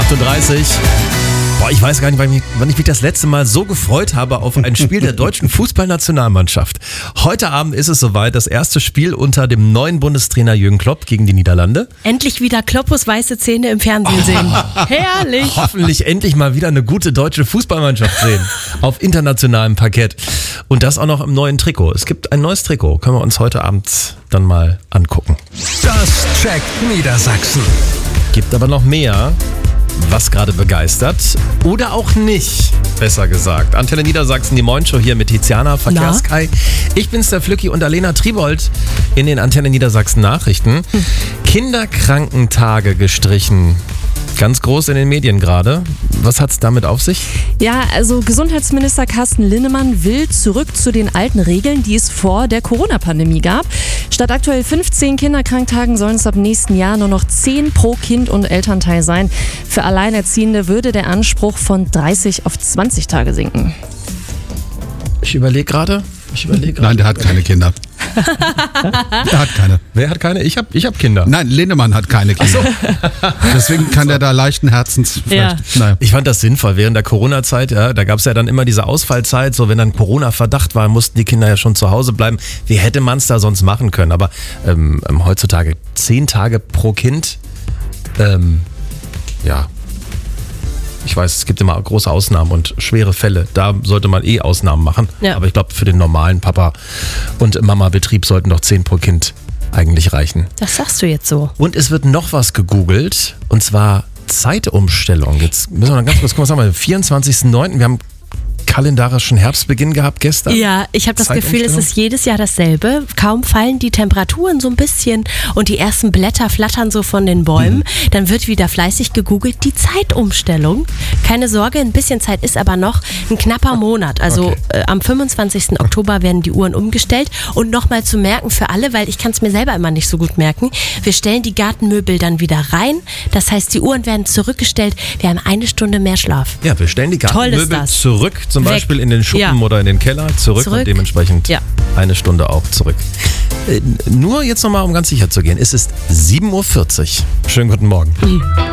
8:38 Uhr. Boah, ich weiß gar nicht, wann ich mich das letzte Mal so gefreut habe auf ein Spiel der deutschen Fußballnationalmannschaft. Heute Abend ist es soweit, das erste Spiel unter dem neuen Bundestrainer Jürgen Klopp gegen die Niederlande. Endlich wieder Kloppos weiße Zähne im Fernsehen sehen. Herrlich. Hoffentlich endlich mal wieder eine gute deutsche Fußballmannschaft sehen. Auf internationalem Parkett. Und das auch noch im neuen Trikot. Es gibt ein neues Trikot. Können wir uns heute Abend dann mal angucken. Das checkt Niedersachsen. Gibt aber noch mehr, was gerade begeistert oder auch nicht, besser gesagt. Antenne Niedersachsen, die Morgenshow hier mit Tiziana, Verkehrskai. Ich bin's, der Flücki, und Alena Tribold in den Antenne Niedersachsen Nachrichten. Kinderkrankentage gestrichen. Ganz groß in den Medien gerade. Was hat's damit auf sich? Ja, also Gesundheitsminister Carsten Linnemann will zurück zu den alten Regeln, die es vor der Corona-Pandemie gab. Statt aktuell 15 Kinderkranktagen sollen es ab nächsten Jahr nur noch 10 pro Kind und Elternteil sein. Für Alleinerziehende würde der Anspruch von 30 auf 20 Tage sinken. Ich überlege gerade. Nein, der hat keine Kinder. Der hat keine. Wer hat keine? Ich hab Kinder. Nein, Linnemann hat keine Kinder. Deswegen kann der da leichten Herzens vielleicht. Ja. Naja. Ich fand das sinnvoll während der Corona-Zeit. Ja, da gab es ja dann immer diese Ausfallzeit. So, wenn dann Corona-Verdacht war, mussten die Kinder ja schon zu Hause bleiben. Wie hätte man es da sonst machen können? Aber heutzutage 10 Tage pro Kind. Ja. Ich weiß, es gibt immer große Ausnahmen und schwere Fälle. Da sollte man Ausnahmen machen. Ja. Aber ich glaube, für den normalen Papa- und Mama-Betrieb sollten doch 10 pro Kind eigentlich reichen. Das sagst du jetzt so. Und es wird noch was gegoogelt, und zwar Zeitumstellung. Jetzt müssen wir noch ganz kurz gucken, was haben wir? 24.09. Wir haben kalendarischen Herbstbeginn gehabt gestern. Ja, ich habe das Gefühl, es ist jedes Jahr dasselbe. Kaum fallen die Temperaturen so ein bisschen und die ersten Blätter flattern so von den Bäumen, dann wird wieder fleißig gegoogelt, die Zeitumstellung. Keine Sorge, ein bisschen Zeit ist aber noch, ein knapper Monat. Also am 25. Oktober werden die Uhren umgestellt. Und nochmal zu merken für alle, weil ich kann es mir selber immer nicht so gut merken, wir stellen die Gartenmöbel dann wieder rein. Das heißt, die Uhren werden zurückgestellt. Wir haben 1 Stunde mehr Schlaf. Ja, wir stellen die Gartenmöbel zurück, zum Beispiel in den Schuppen oder in den Keller, zurück. Und dementsprechend 1 Stunde auch zurück. Nur jetzt nochmal, um ganz sicher zu gehen, es ist 7:40 Uhr. Schönen guten Morgen.